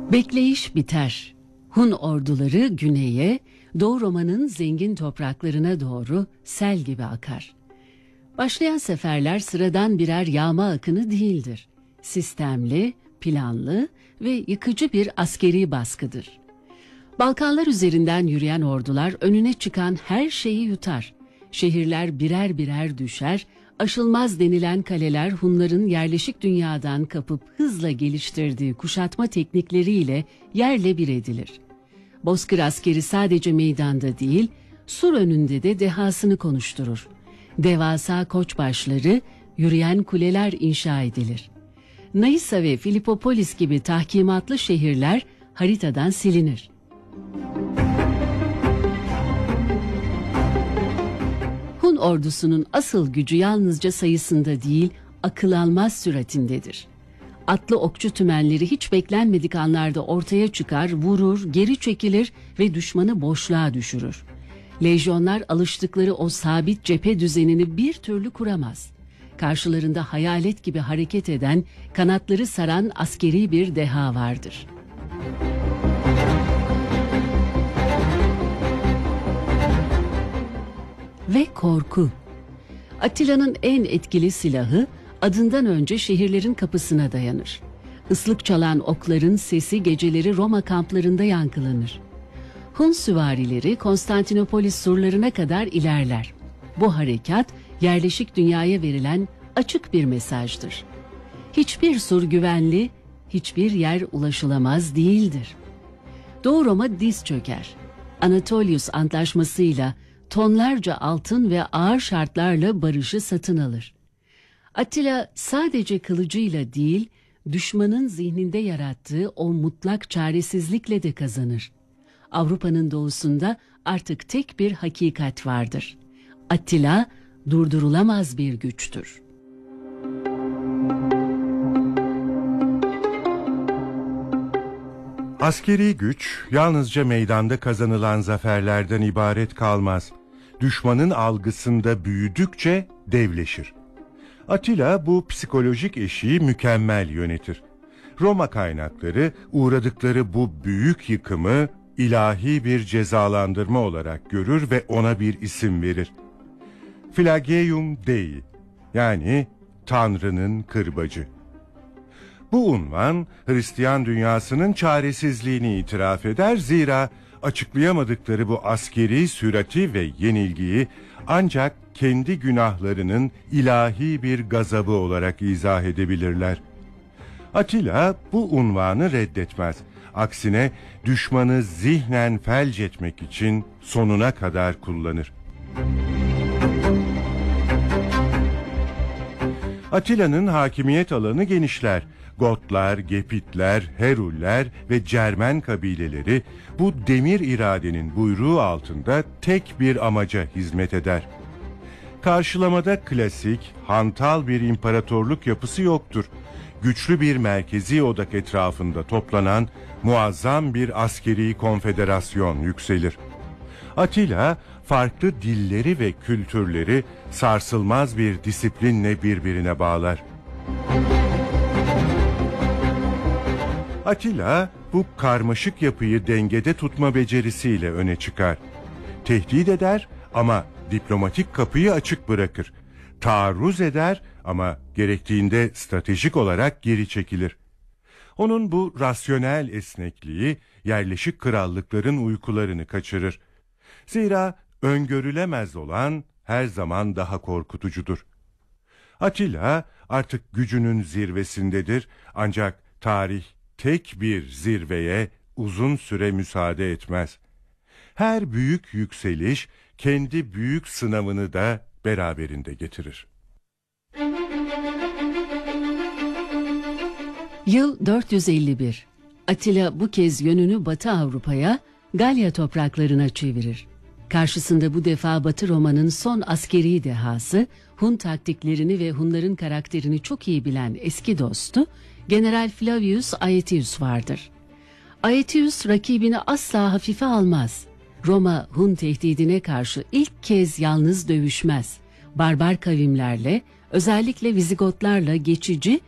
Bekleyiş biter. Hun orduları güneye, Doğu Roma'nın zengin topraklarına doğru sel gibi akar. Başlayan seferler sıradan birer yağma akını değildir. Sistemli, planlı ve yıkıcı bir askeri baskıdır. Balkanlar üzerinden yürüyen ordular önüne çıkan her şeyi yutar. Şehirler birer birer düşer, aşılmaz denilen kaleler Hunların yerleşik dünyadan kapıp hızla geliştirdiği kuşatma teknikleriyle yerle bir edilir. Bozkır askeri sadece meydanda değil, sur önünde de dehasını konuşturur. Devasa koçbaşları, yürüyen kuleler inşa edilir. Naisa ve Filipopolis gibi tahkimatlı şehirler haritadan silinir. Hun ordusunun asıl gücü yalnızca sayısında değil, akıl almaz süratindedir. Atlı okçu tümenleri hiç beklenmedik anlarda ortaya çıkar, vurur, geri çekilir ve düşmanı boşluğa düşürür. Lejyonlar alıştıkları o sabit cephe düzenini bir türlü kuramaz. Karşılarında hayalet gibi hareket eden, kanatları saran askeri bir deha vardır. Ve korku. Attila'nın en etkili silahı adından önce şehirlerin kapısına dayanır. Islık çalan okların sesi geceleri Roma kamplarında yankılanır. Hun süvarileri Konstantinopolis surlarına kadar ilerler. Bu harekat yerleşik dünyaya verilen açık bir mesajdır. Hiçbir sur güvenli, hiçbir yer ulaşılamaz değildir. Doğu Roma diz çöker. Anatolius Antlaşması'yla tonlarca altın ve ağır şartlarla barışı satın alır. Attila sadece kılıcıyla değil, düşmanın zihninde yarattığı o mutlak çaresizlikle de kazanır. Avrupa'nın doğusunda artık tek bir hakikat vardır. Attila durdurulamaz bir güçtür. Askeri güç yalnızca meydanda kazanılan zaferlerden ibaret kalmaz. Düşmanın algısında büyüdükçe devleşir. Attila bu psikolojik eşiği mükemmel yönetir. Roma kaynakları uğradıkları bu büyük yıkımı ilahi bir cezalandırma olarak görür ve ona bir isim verir. Flagellium Dei, yani Tanrı'nın kırbacı. Bu unvan Hristiyan dünyasının çaresizliğini itiraf eder, zira açıklayamadıkları bu askeri sürati ve yenilgiyi ancak kendi günahlarının ilahi bir gazabı olarak izah edebilirler. Attila bu unvanı reddetmez. Aksine düşmanı zihnen felç etmek için sonuna kadar kullanır. Attila'nın hakimiyet alanı genişler. Gotlar, Gepitler, Heruller ve Cermen kabileleri bu demir iradenin buyruğu altında tek bir amaca hizmet eder. Karşılamada klasik, hantal bir imparatorluk yapısı yoktur. Güçlü bir merkezi odak etrafında toplanan muazzam bir askeri konfederasyon yükselir. Attila, farklı dilleri ve kültürleri sarsılmaz bir disiplinle birbirine bağlar. Attila, bu karmaşık yapıyı dengede tutma becerisiyle öne çıkar. Tehdit eder ama diplomatik kapıyı açık bırakır. Taarruz eder ama gerektiğinde stratejik olarak geri çekilir. Onun bu rasyonel esnekliği yerleşik krallıkların uykularını kaçırır. Zira öngörülemez olan her zaman daha korkutucudur. Attila artık gücünün zirvesindedir, ancak tarih tek bir zirveye uzun süre müsaade etmez. Her büyük yükseliş kendi büyük sınavını da beraberinde getirir. Yıl 451. Attila bu kez yönünü Batı Avrupa'ya, Galya topraklarına çevirir. Karşısında bu defa Batı Roma'nın son askeri dehası, Hun taktiklerini ve Hunların karakterini çok iyi bilen eski dostu, General Flavius Aetius vardır. Aetius rakibini asla hafife almaz. Roma Hun tehdidine karşı ilk kez yalnız dövüşmez. Barbar kavimlerle, özellikle Vizigotlarla geçici